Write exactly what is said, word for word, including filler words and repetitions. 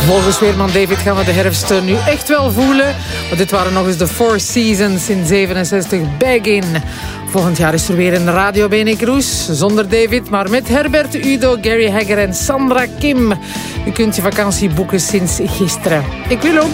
Volgens weerman David gaan we de herfst nu echt wel voelen. Want dit waren nog eens de Four Seasons in zevenenzestig. Back-in. Volgend jaar is er weer een Radio Bene Cruise. Zonder David, maar met Herbert, Udo, Gary Hagger en Sandra Kim. U kunt je vakantie boeken sinds gisteren. Ik wil ook